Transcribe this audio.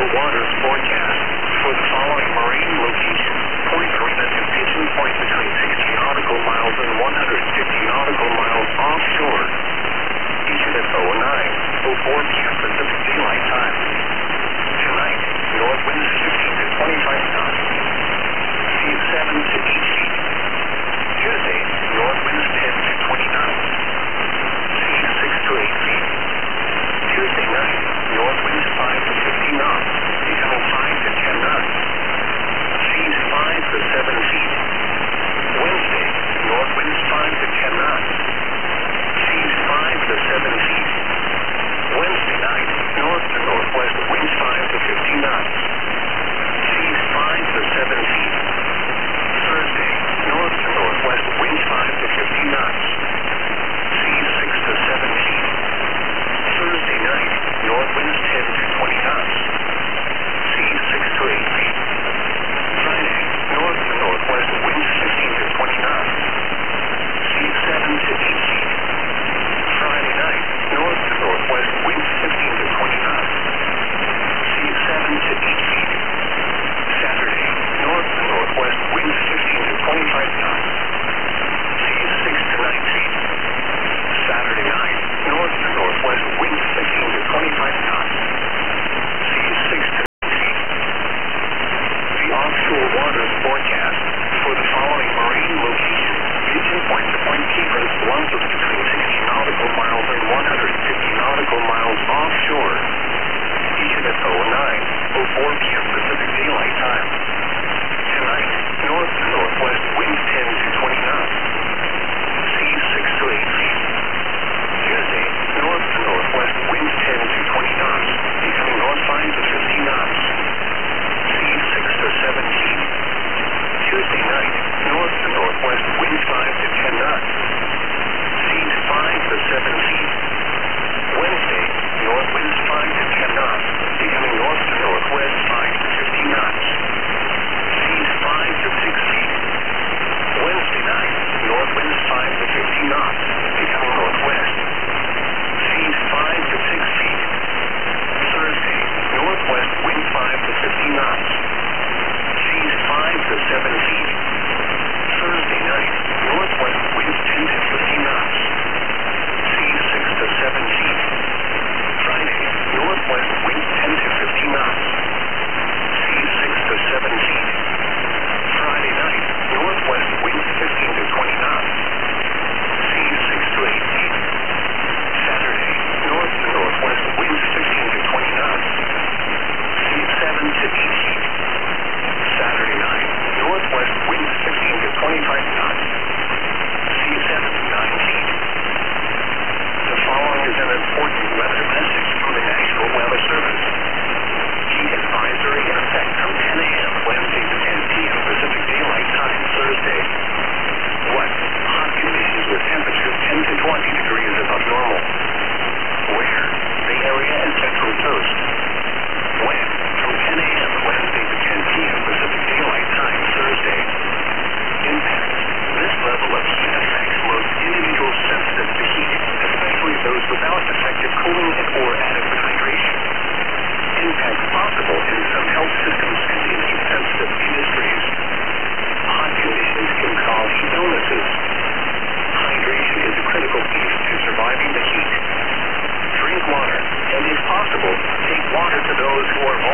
waters forecast for the following marine locations. Point Marina to Pigeon Point between 60 nautical miles and 150 nautical miles offshore. Eastern at 09:04 p.m. Pacific Daylight Time. Tonight, north winds 15 to 25 knots. Seas 7 to 8 feet. Tuesday, north winds 10 to 20 knots. Seas 6 to 8 feet. Tuesday night, north winds 5 to 15 knots, becoming 5 to 10 knots. Seas 5 to 7 feet. Wednesday, north winds 5 to 10 knots. Seas 5 to 7 feet. Wednesday night, north to northwest winds 5 to 15 knots. Seas 5 to 7 feet. Thursday, north to northwest winds 5 to 15 knots. Seas 6 to 7 feet. Thursday night, north winds 10 to 20 knots. Seas 6 to 8 feet. Friday, north to northwest winds 15 to 20 knots. Seas 7 to 8 feet. Friday night, north to northwest winds 15 to 20 knots. Seas 7 to 8 feet. Saturday, north to northwest winds 15 to 25 knots. Seas 6 to 9 feet. Saturday night, north to northwest winds 15 to 25 knots. Seas 6 to 9 feet. The offshore waters forecast for the following marine locations. Pigeon Point to Point Keepers, winds of between 60 nautical miles and 150 nautical miles offshore. Eastern at 09:04 p.m. Pacific Daylight Time. Tonight, north to northwest winds 10 to 20 knots. Seas 6 to 8 feet. Tuesday, north to northwest winds 10 to 20 knots, becoming north 5 to 15 knots. Seas 6 to 7 feet. Tuesday night, north to northwest winds 5 to 10 knots. Seas 5 to 7 feet. Wednesday, north winds 5 to 10 knots, becoming north to northwest 5 to 15 knots. Seas 5 to 6 feet. Wednesday night, north winds 5 to 15 knots, becoming northwest. Seas 5 to 6 feet. Thursday, northwest winds 5 to 15 knots. Seas 5 to 7 feet. Thursday night, northwest winds 10 to 15 knots. Seas 6 to 7 feet. Friday, northwest winds 10 to 15 knots. Seas 6 to 7 feet. Friday night, northwest winds 15 to 20 knots. Seas 6 to 8 feet. Saturday, north to northwest winds 15 to 20 knots. Seas 7 to 8 feet. Saturday night, northwest winds 15 to 25 knots. Seas 7 to 9 feet. The following is an important weather message from the National Weather Service. Heat advisory in effect from 10 a.m. Wednesday to 10 p.m. Pacific Daylight Time Thursday. What? Hot conditions with temperatures 10 to 20 degrees above normal. Where? Bay Area and Central Coast. When? From 10 a.m. Wednesday to 10 p.m. Pacific Daylight Time Thursday. Impact. This level of heat affects most individuals sensitive to heat, especially those without effective cooling or adequate hydration. Impact possible in some health systems and in heat-sensitive industries. Hot conditions can cause illnesses. Hydration is a critical piece to surviving the heat. Drink water, and if possible, take water to those who are